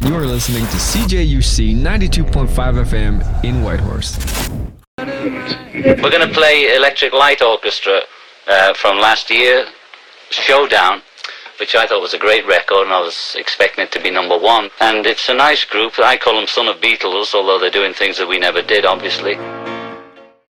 You are listening to CJUC 92.5 FM in Whitehorse. We're going to play Electric Light Orchestra from last year, Showdown, which I thought was a great record, and I was expecting it to be number one. And it's a nice group. I call them Son of Beatles, although they're doing things that we never did, obviously.